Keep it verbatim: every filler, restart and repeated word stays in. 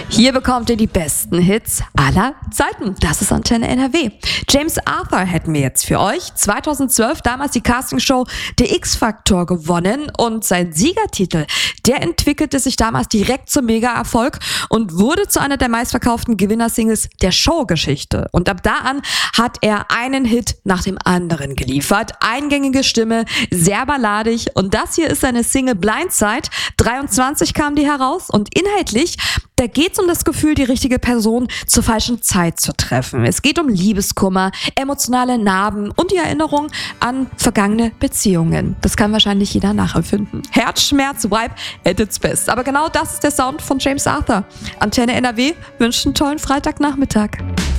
Hier bekommt ihr die besten Hits aller Zeiten. Das ist Antenne N R W. James Arthur hätten wir jetzt für euch. zweitausendzwölf damals die Castingshow Der X-Factor gewonnen und sein Siegertitel, der entwickelte sich damals direkt zum Mega-Erfolg und wurde zu einer der meistverkauften Gewinnersingles der Showgeschichte. Und ab da an hat er einen Hit nach dem anderen geliefert. Eingängige Stimme, sehr balladig, und das hier ist seine Single Blindside. dreiundzwanzig kam die heraus und inhaltlich, da geht es um das Gefühl, die richtige Person zur falschen Zeit zu treffen. Es geht um Liebeskummer, emotionale Narben und die Erinnerung an vergangene Beziehungen. Das kann wahrscheinlich jeder nachempfinden. Herzschmerz, Vibe at its best. Aber genau das ist der Sound von James Arthur. Antenne N R W wünscht einen tollen Freitagnachmittag.